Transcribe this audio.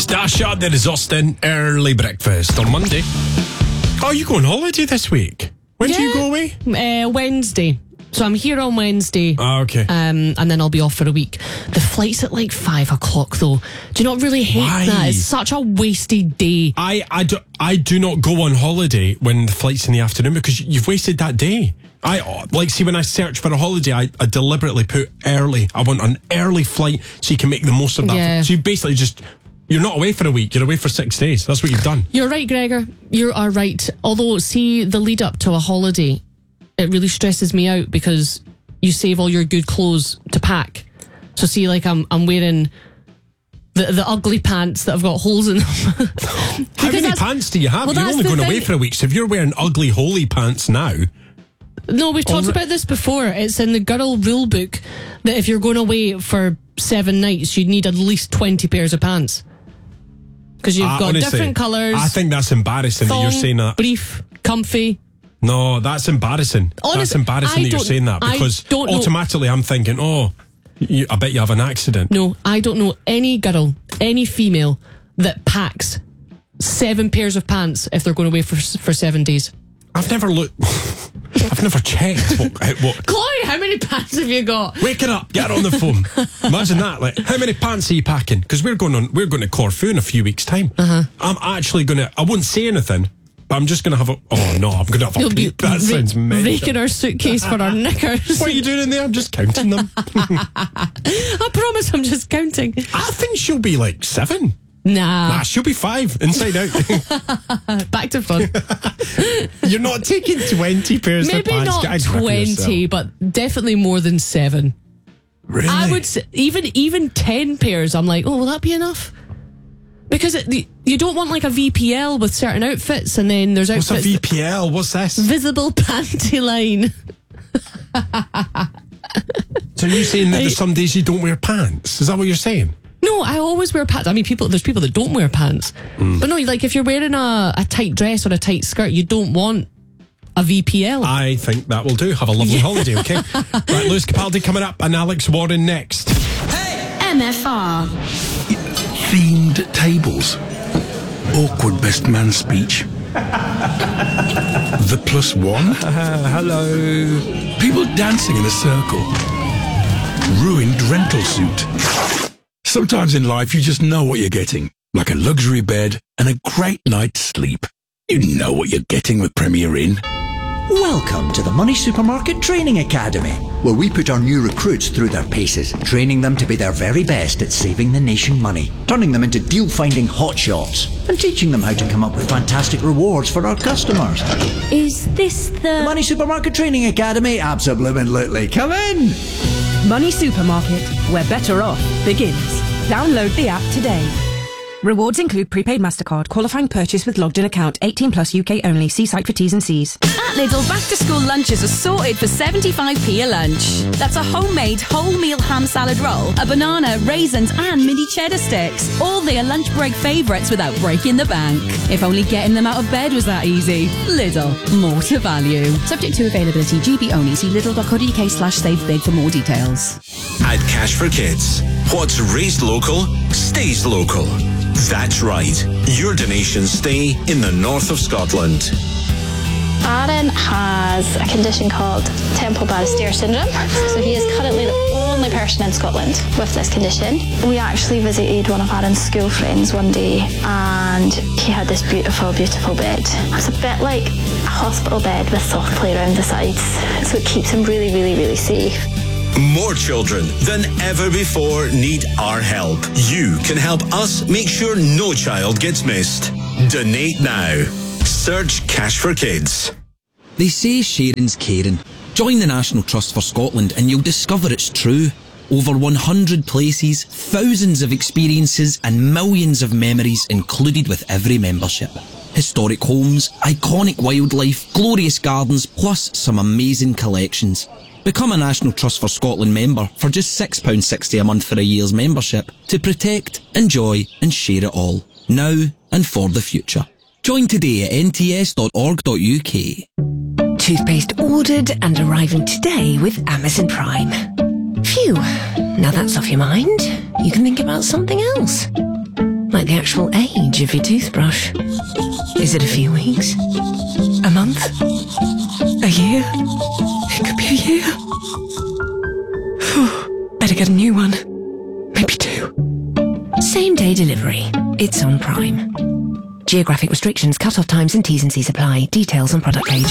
Stasha, there is Austin. Early breakfast on Monday. Oh, you go on holiday this week? When do you go away? Wednesday. So I'm here on Wednesday. Oh, okay. And then I'll be off for a week. The flight's at like 5 o'clock though. Do you not really hate that? It's such a wasted day. I do not go on holiday when the flight's in the afternoon because you've wasted that day. See, when I search for a holiday, I deliberately put early. I want an early flight so you can make the most of that. Yeah. So you basically you're not away for a week, you're away for 6 days. That's what you've done. You're right, Gregor. You are right. Although, see, the lead up to a holiday, it really stresses me out because you save all your good clothes to pack. So see, like I'm wearing the ugly pants that have got holes in them. How many pants do you have? You're only going away for a week, so if you're wearing ugly, holy pants now... No, we've talked about this before. It's in the girl rule book that if you're going away for 7 nights, you'd need at least 20 pairs of pants. Because you've got honestly, different colours. I think that's embarrassing that you're saying that. Brief, comfy. No, that's embarrassing. That's embarrassing that you're saying that because automatically I'm thinking, I bet you have an accident. No, I don't know any girl, any female that packs 7 pairs of pants if they're going away for 7 days. I've never looked. I've never checked what. Chloe, how many pants have you got? Wake it up, get her on the phone. Imagine that. Like, how many pants are you packing? Because we're going to Corfu in a few weeks' time. I'm actually I won't say anything, but I'm just going to have I'm going to have a peek. That sounds mental. Raking our suitcase for our knickers. What are you doing in there? I'm just counting them. I promise I'm just counting. I think she'll be like 7. Nah, she'll be 5 inside out. Back to fun. You're not taking 20 pairs Maybe of pants. Maybe not 20, but definitely more than 7. Really? I would say even 10 pairs. I'm like, will that be enough? Because you don't want like a VPL with certain outfits, and then there's outfits. What's a VPL? What's this? Visible panty line. So you're saying that there's some days you don't wear pants? Is that what you're saying? No, I always wear pants. I mean, there's people that don't wear pants. But no, like if you're wearing a tight dress or a tight skirt, you don't want a VPL. I think that will do. Have a lovely holiday, okay? Right, Lewis Capaldi coming up and Alex Warren next. Hey! MFR. Themed tables. Awkward best man speech. The +1. Hello. People dancing in a circle. Ruined rental suit. Sometimes in life you just know what you're getting, like a luxury bed and a great night's sleep. You know what you're getting with Premier Inn. Welcome to the Money Supermarket Training Academy, where we put our new recruits through their paces, training them to be their very best at saving the nation money, turning them into deal-finding hotshots, and teaching them how to come up with fantastic rewards for our customers. Is this the Money Supermarket Training Academy? Absolutely. Come in! Money Supermarket, where better off begins. Download the app today. Rewards include prepaid MasterCard, qualifying purchase with logged in account, 18+ UK only. See site for T's and C's. At Lidl, back-to-school lunches are sorted for 75p a lunch. That's a homemade whole-meal ham salad roll, a banana, raisins and mini cheddar sticks. All their lunch break favourites without breaking the bank. If only getting them out of bed was that easy. Lidl, more to value. Subject to availability, GB only. See lidl.co.uk/savebig for more details. At Cash for Kids, what's raised local stays local. That's right. Your donations stay in the north of Scotland. Aaron has a condition called temple Barré-Stair syndrome. So he is currently the only person in Scotland with this condition. We actually visited one of Aaron's school friends one day and he had this beautiful bed. It's a bit like a hospital bed with soft play around the sides. So it keeps him really safe. More children than ever before need our help. You can help us make sure no child gets missed. Donate now. Search Cash for Kids. They say sharing's caring. Join the National Trust for Scotland and you'll discover it's true. Over 100 places, thousands of experiences and millions of memories included with every membership. Historic homes, iconic wildlife, glorious gardens, plus some amazing collections. Become a National Trust for Scotland member for just £6.60 a month for a year's membership to protect, enjoy and share it all, now and for the future. Join today at nts.org.uk. Toothpaste ordered and arriving today with Amazon Prime. Phew, now that's off your mind. You can think about something else. Like the actual age of your toothbrush. Is it a few weeks? A month? A year? It could be a year. Better get a new one. Maybe 2. Same day delivery. It's on Prime. Geographic restrictions, cut-off times and T's and C's apply. Details on product page.